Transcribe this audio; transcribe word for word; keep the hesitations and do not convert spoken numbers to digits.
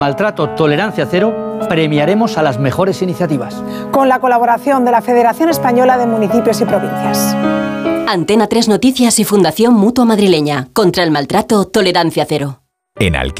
Maltrato Tolerancia Cero premiaremos a las mejores iniciativas. Con la colaboración de la Federación Española de Municipios y Provincias. Antena tres Noticias y Fundación Mutua Madrileña. Contra el maltrato, Tolerancia Cero. En Alquiler